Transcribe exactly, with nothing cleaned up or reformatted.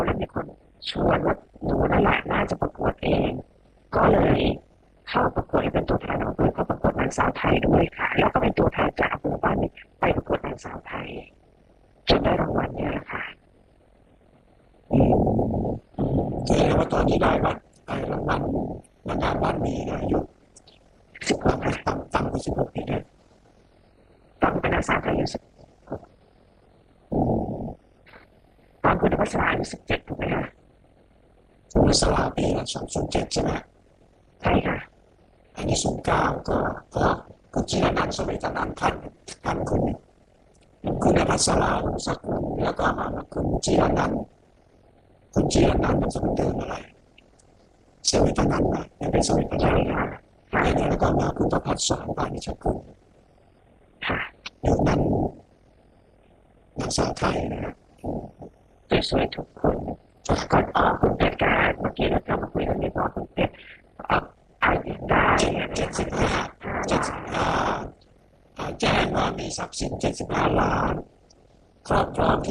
แล้วมีคนชวนว่าหนูนั่นแหละน่าจะประกวดเองก็เลยเข้าประกวดเป็นตัวแทนอำเภอเข้าประกวดนางสาวไทยด้วยค่ะแล้วก็เป็นตัวแทนจากอำเภอบ้านไปประกวดนางสาวไทยจนได้รางวัลเนี่ยแหละค่ะอืมแสดงว่าตอนที่ได้บัตรไอ้รางวัลนางงามบ้านมีเนี่ยอายุสิบหกต่ำกว่าต่ำต่ำกว่าสิบหกปีเนี่ยตอนเป็นนางสาวไทยอายุสิบตอนคุณพัชราอายุสิบเจ็ดถูกไหมคะคุณสลาปีละสองศูนย์เจ็ดใช่ไหมใช่ค่ะอันนี้ศูนย์เก้าก็ก็คุณจิรนันท์สมัยตอนนั้นพันพันคุณคุณพัชราสกุลแล้วก็มาคุณจิรนันท์คุณจิรนันท์มันจะเป็นเดิมอะไรสมัยตอนนั้นนะยังเป็นสมัยตอนนั้นแล้วก็มาคุณประพัฒน์สอนปานิชกุลยุคนั้นนางสาวไทยนะครับสวยๆทุกคนก่อนออกคุณเพชรการเมื่อกี้เราจะมาคุยกันนิดหน่อยคุณเพชรอายุได้เจ็ดสิบห้าเจ็ดสิบห้าแจ้งว่ามีทรัพย์สินเจ็ดสิบห้าล้านครอบครอง